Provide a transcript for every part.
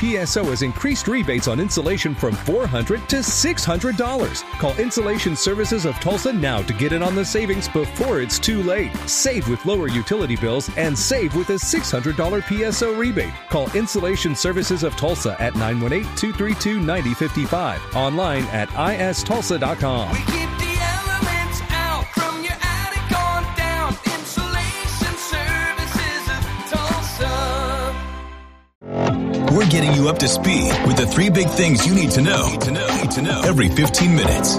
PSO has increased rebates on insulation from $400 to $600. Call Insulation Services of Tulsa now to get in on the savings before it's too late. Save with lower utility bills and save with a $600 PSO rebate. Call Insulation Services of Tulsa at 918-232-9055. Online at istulsa.com. We keep the elements out from your attic on down. Insulation Services of Tulsa. We're getting you up to speed with the 3 big things you need to know every 15 minutes.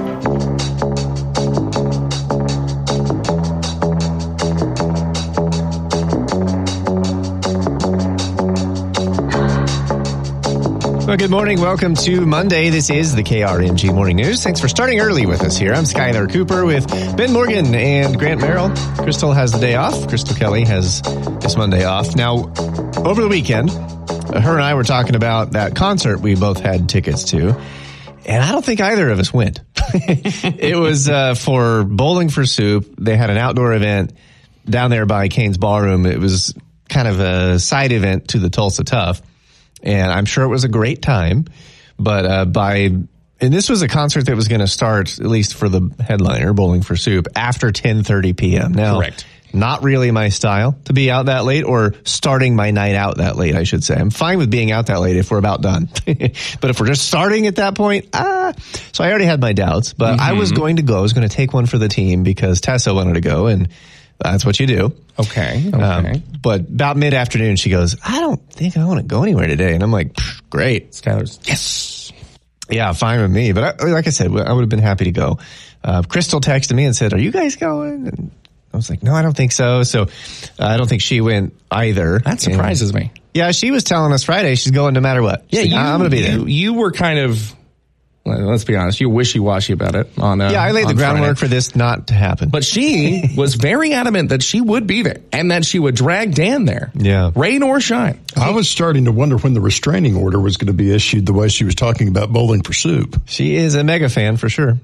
Well, good morning. Welcome to Monday. This is the KRMG Morning News. Thanks for starting early with us here. I'm Skylar Cooper with Ben Morgan and Grant Merrill. Crystal has the day off. Crystal Kelly has this Monday off. Now, over the weekend, her and I were talking about that concert we both had tickets to, and I don't think either of us went. It was for Bowling for Soup. They had an outdoor event down there by Cain's Ballroom. It was kind of a side event to the Tulsa Tough. And I'm sure it was a great time, but and this was a concert that was going to start, at least for the headliner, Bowling for Soup, after 10:30 p.m. Now, correct. Not really my style to be out that late, or starting my night out that late, I should say. I'm fine with being out that late if we're about done. But if we're just starting at that point, so I already had my doubts, but I was going to go. I was going to take one for the team because Tessa wanted to go, and that's what you do. Okay. But about mid-afternoon, she goes, I don't think I want to go anywhere today. And I'm like, great. Skylar's, yes. Yeah, fine with me. But like I said, I would have been happy to go. Crystal texted me and said, are you guys going? And I was like, no, I don't think so. So I don't think she went either. That surprises me. Yeah, she was telling us Friday she's going no matter what. Yeah, like, I'm going to be there. You were kind of, let's be honest, you were wishy-washy about it. I laid the groundwork for this not to happen. But she was very adamant that she would be there and that she would drag Dan there. Yeah. Rain or shine. I was starting to wonder when the restraining order was going to be issued the way she was talking about Bowling for Soup. She is a mega fan for sure.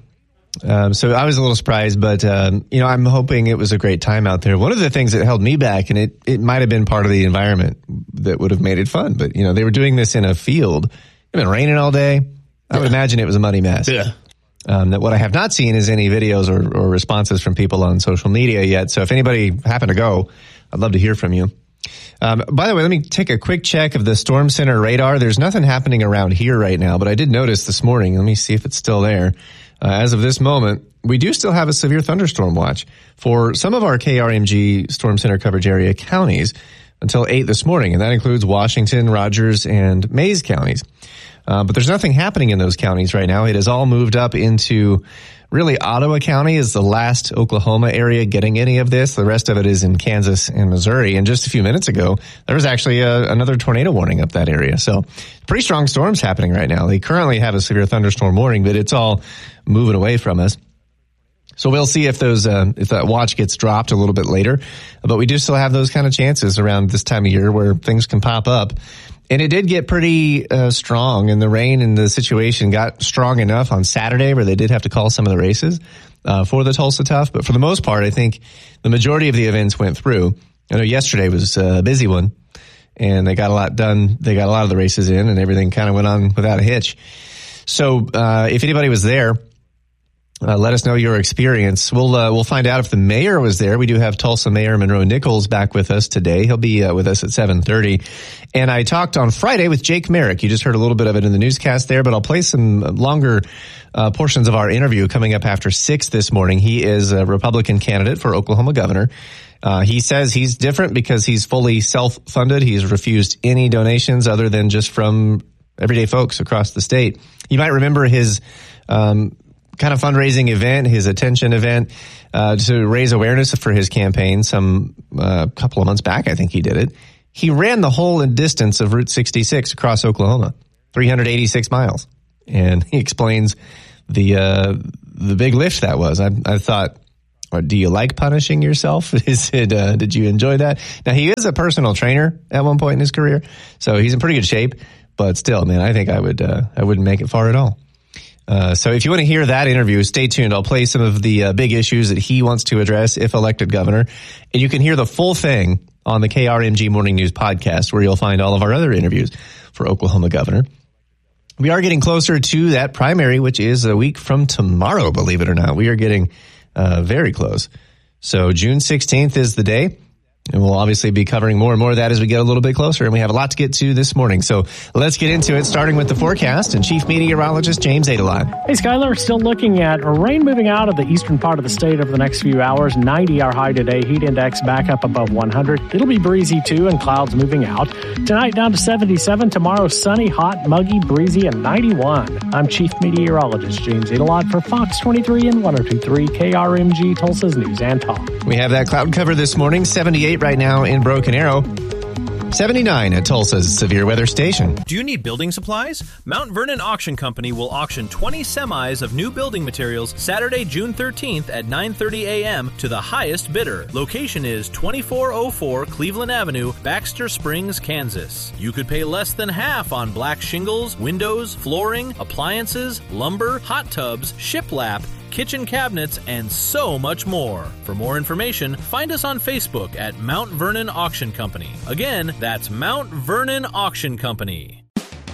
So I was a little surprised, but, I'm hoping it was a great time out there. One of the things that held me back, and it might have been part of the environment that would have made it fun, but, they were doing this in a field. It had been raining all day. I would imagine it was a muddy mess. Yeah. That what I have not seen is any videos or responses from people on social media yet. So if anybody happened to go, I'd love to hear from you. By the way, let me take a quick check of the Storm Center radar. There's nothing happening around here right now, but I did notice this morning. Let me see if it's still there. As of this moment, we do still have a severe thunderstorm watch for some of our KRMG Storm Center coverage area counties until 8 this morning, and that includes Washington, Rogers, and Mays counties. But there's nothing happening in those counties right now. It has all moved up into really Ottawa County is the last Oklahoma area getting any of this. The rest of it is in Kansas and Missouri. And just a few minutes ago, there was actually another tornado warning up that area. So pretty strong storms happening right now. They currently have a severe thunderstorm warning, but it's all moving away from us. So we'll see if if that watch gets dropped a little bit later. But we do still have those kind of chances around this time of year where things can pop up. And it did get pretty strong, and the rain and the situation got strong enough on Saturday where they did have to call some of the races for the Tulsa Tough. But for the most part, I think the majority of the events went through. I know yesterday was a busy one, and they got a lot done. They got a lot of the races in, and everything kind of went on without a hitch. So if anybody was there, let us know your experience. We'll find out if the mayor was there. We do have Tulsa Mayor Monroe Nichols back with us today. He'll be with us at 7:30. And I talked on Friday with Jake Merrick. You just heard a little bit of it in the newscast there, but I'll play some longer portions of our interview coming up after 6 this morning. He is a Republican candidate for Oklahoma governor. He says he's different because he's fully self-funded. He's refused any donations other than just from everyday folks across the state. You might remember his kind of fundraising event, his attention event, to raise awareness for his campaign some couple of months back. I think he did it. He ran the whole distance of Route 66 across Oklahoma, 386 miles. And he explains the big lift that was. I thought, do you like punishing yourself? Is it, did you enjoy that? Now, he is a personal trainer at one point in his career, so he's in pretty good shape. But still, man, I think I wouldn't make it far at all. So if you want to hear that interview, stay tuned. I'll play some of the big issues that he wants to address if elected governor. And you can hear the full thing on the KRMG Morning News podcast, where you'll find all of our other interviews for Oklahoma governor. We are getting closer to that primary, which is a week from tomorrow, believe it or not. We are getting very close. So June 16th is the day. And we'll obviously be covering more and more of that as we get a little bit closer. And we have a lot to get to this morning. So let's get into it, starting with the forecast and Chief Meteorologist James Adelon. Hey, Skyler, still looking at rain moving out of the eastern part of the state over the next few hours. 90 our high today. Heat index back up above 100. It'll be breezy, too, and clouds moving out. Tonight down to 77. Tomorrow sunny, hot, muggy, breezy, and 91. I'm Chief Meteorologist James Adelon for Fox 23 and 102.3 KRMG, Tulsa's News and Talk. We have that cloud cover this morning. 78 right now in Broken Arrow. 79 at Tulsa's severe weather station. Do you need building supplies? Mount Vernon Auction Company will auction 20 semis of new building materials Saturday, June 13th at 9:30 a.m. to the highest bidder. Location is 2404 Cleveland Avenue, Baxter Springs, Kansas. You could pay less than half on black shingles, windows, flooring, appliances, lumber, hot tubs, shiplap, kitchen cabinets, and so much more. For more information, find us on Facebook at Mount Vernon Auction Company. Again, that's Mount Vernon Auction Company.